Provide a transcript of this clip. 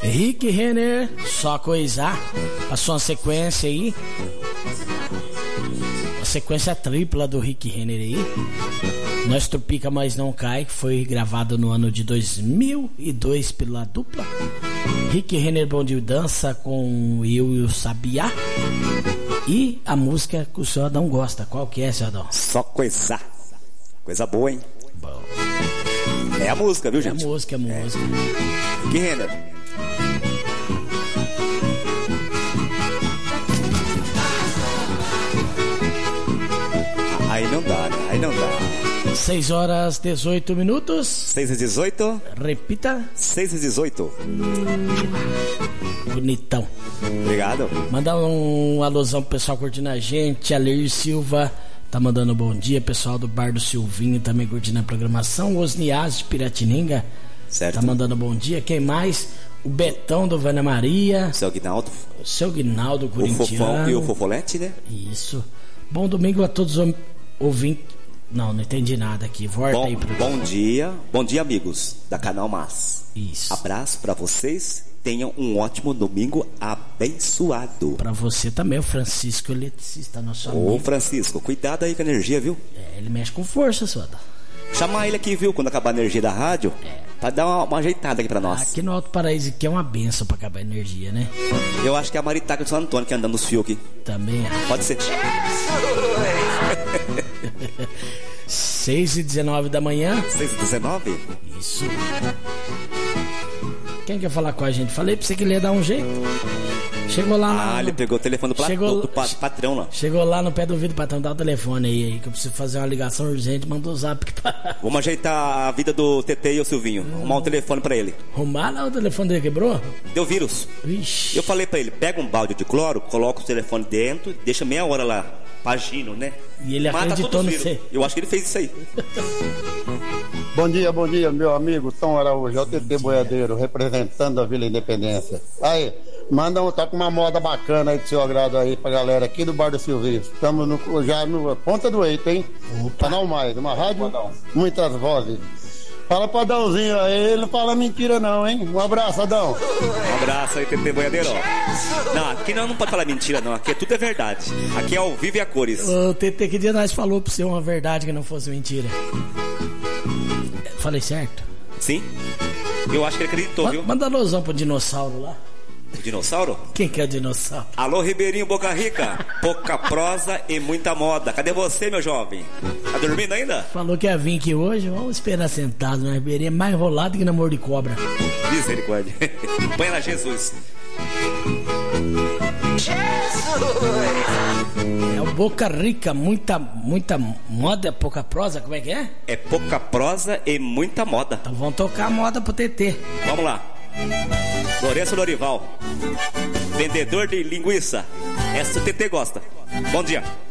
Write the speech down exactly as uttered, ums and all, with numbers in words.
Rick Renner, só coisar. Passou uma sequência aí. Uma sequência tripla do Rick Renner aí. Nós Trupica Mas Não Cai, que foi gravado no ano de dois mil e dois pela dupla Rick Renner Bom de Dança com Eu e o Sabiá. E a música que o senhor Adão gosta, qual que é, senhor Adão? Só coisa. Coisa boa, hein? Bom. É a música, viu, gente? É a música, é a música. É. Rick Renner. Aí não dá, né? Aí não dá. seis horas dezoito minutos. seis e dezoito. Repita. seis e dezoito. Bonitão. Obrigado. Mandar um alusão pro pessoal curtindo a gente. A Leir Silva tá mandando um bom dia. Pessoal do Bar do Silvinho também curtindo a programação. Osnias de Piratininga. Certo. Tá mandando um bom dia. Quem mais? O Betão do Vana Maria. Seu Guinaldo. O seu Guinaldo, o corintiano. Fofão e o Fofolete, né? Isso. Bom domingo a todos os ouvintes. Não, não entendi nada aqui. Volta bom, aí pro... Bom dia. Bom dia, amigos da Canal Mas. Isso. Abraço pra vocês. Tenham um ótimo domingo abençoado. Pra você também, o Francisco Eletricista, nosso amigo. Ô, Francisco, cuidado aí com a energia, viu? É, ele mexe com força, Soda. Chamar ele aqui, viu? Quando acabar a energia da rádio. É. Pra dar uma, uma ajeitada aqui pra nós. Aqui no Alto Paraíso aqui é uma benção pra acabar a energia, né? Eu acho que é a Maritaca de São Antônio que anda nos fios aqui. Também é. Pode ser. seis e dezenove da manhã. seis e dezenove? Isso. Quem quer falar com a gente? Falei pra você que ele ia dar um jeito. Chegou lá. Ah, no... ele pegou o telefone do, chegou... do, do patrão lá. Chegou lá no pé do vidro, patrão, dá o telefone aí, aí que eu preciso fazer uma ligação urgente, mandou o zap. Vamos ajeitar a vida do T T e o Silvinho. Hum. Arrumar um telefone pra ele. Arrumar lá, o telefone dele quebrou? Deu vírus. Vixe. Eu falei pra ele, pega um balde de cloro, coloca o telefone dentro, deixa meia hora lá, pagino, né? E ele mata acreditou no você. Eu acho que ele fez isso aí. Bom dia, bom dia, meu amigo Tom Araújo, é o T T Boiadeiro, representando a Vila Independência. Aí, manda um, tá com uma moda bacana aí do seu agrado aí pra galera aqui do Bar do Silvio. Estamos no, já no Ponta do Eito, hein? Opa. Canal Mais, uma rádio, muitas vozes. Fala pro Adãozinho aí, ele não fala mentira não, hein? Um abraço, Adão. Um abraço aí, T T Boiadeiro. Não, aqui não, não pode falar mentira não, aqui é tudo é verdade. Aqui é ao vivo e a cores. Ô, T T, que dia nós falou pra você uma verdade que não fosse mentira? Falei certo? Sim. Eu acho que ele acreditou, Ma- viu? Manda alusão pro dinossauro lá. O dinossauro? Quem que é o dinossauro? Alô, Ribeirinho Boca Rica. Pouca prosa e muita moda. Cadê você, meu jovem? Tá dormindo ainda? Falou que ia vir aqui hoje. Vamos esperar sentado na Ribeirinha. Mais enrolado que namoro de cobra. Misericórdia. Põe lá, Jesus. É o Boca Rica. Muita, muita moda, pouca prosa. Como é que é? É pouca prosa e muita moda. Então vamos tocar a moda pro T T. Vamos lá. Lourenço Lorival, vendedor de linguiça. Essa o T T gosta. Bom dia.